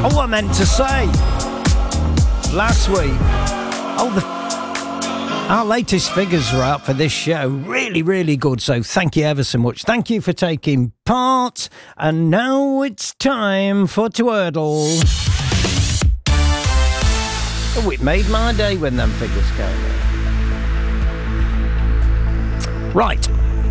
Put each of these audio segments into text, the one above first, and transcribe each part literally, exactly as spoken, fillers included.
Oh, I meant to say last week, oh, the, our latest figures are out for this show. Really, really good. So thank you ever so much. Thank you for taking part. And now it's time for Twordle. Oh, it made my day when them figures came in. Right.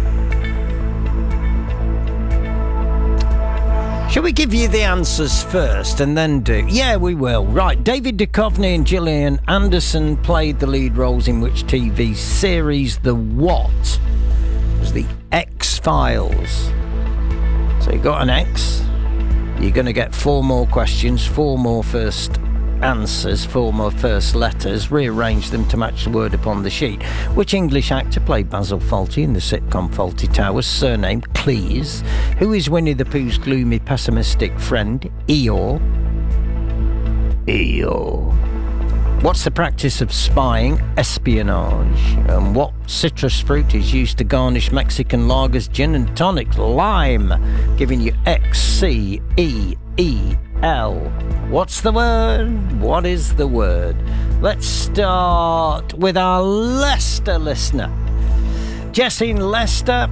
Shall we give you the answers first and then do... Yeah, we will. Right, David Duchovny and Gillian Anderson played the lead roles in which T V series? The what? It was the X-Files. So you got an X. You're going to get four more questions, four more first answers, four more first letters. Rearrange them to match the word upon the sheet. Which English actor played Basil Fawlty in the sitcom Fawlty Towers, surnamed Cleese? Who is Winnie the Pooh's gloomy, pessimistic friend, Eeyore? Eeyore. What's the practice of spying? Espionage. And what citrus fruit is used to garnish Mexican lagers, gin and tonics? Lime. Giving you X, C, E, E, L. What's the word? What is the word? Let's start with our Leicester listener. Jess in Leicester.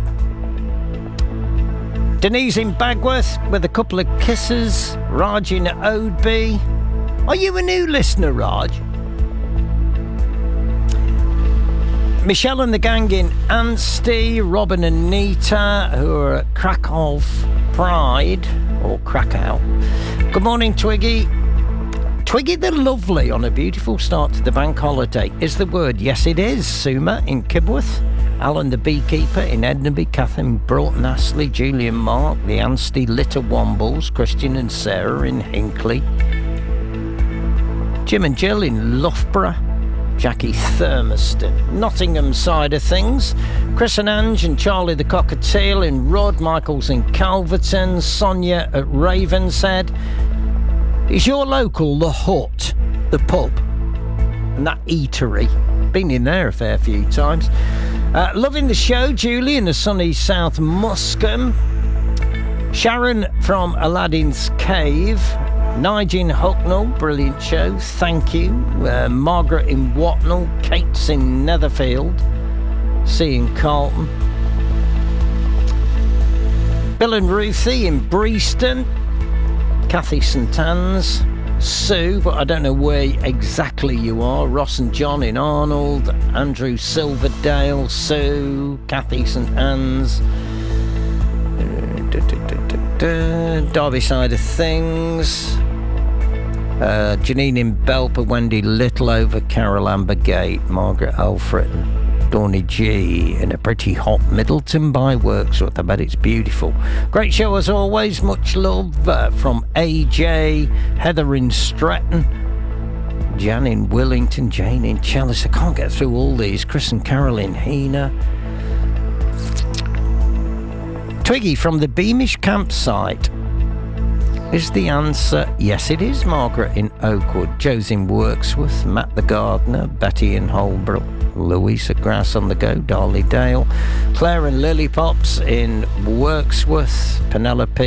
Denise in Bagworth with a couple of kisses. Raj in Odeby. Are you a new listener, Raj? Michelle and the gang in Anstey. Robin and Nita, who are at Krakow Pride, or Krakow. Good morning, Twiggy. Twiggy the Lovely on a beautiful start to the bank holiday. Is the word? Yes, it is. Suma in Kibworth. Alan the Beekeeper in Edinburgh. Catherine Broughton Astley. Julian Mark. The Anstey Litter Wombles. Christian and Sarah in Hinckley. Jim and Jill in Loughborough. Jackie Thermiston, Nottingham side of things. Chris and Ange and Charlie the Cockatiel in Rudd. Michael's in Calverton. Sonia at Ravenshead. Is your local the Hut, the pub, and that eatery? Been in there a fair few times. Uh, loving the show, Julie in the sunny South Muscombe. Sharon from Aladdin's Cave. Nigel in Hucknall, brilliant show, thank you. Uh, Margaret in Watnall, Kate's in Netherfield, C in Carlton. Bill and Ruthie in Breaston, Kathy St Anne's, Sue, but I don't know where exactly you are. Ross and John in Arnold, Andrew Silverdale, Sue, Kathy St Anne's. Derby side of things. Uh, Janine in Belper, Wendy Littleover, Carol Ambergate, Margaret Alfred, Dawny G in a pretty hot Middleton by Worksworth. I bet it's beautiful. Great show as always. Much love uh, from A J, Heather in Stretton, Jan in Willington, Jane in Chalice. I can't get through all these. Chris and Carol in Heanor. Twiggy from the Beamish campsite. Is the answer? Yes, it is. Margaret in Oakwood, Joe's in Worksworth, Matt the gardener, Betty in Holbrook, Louise at Grass on the Go, Darley Dale, Claire and Lily Pops in Worksworth, Penelope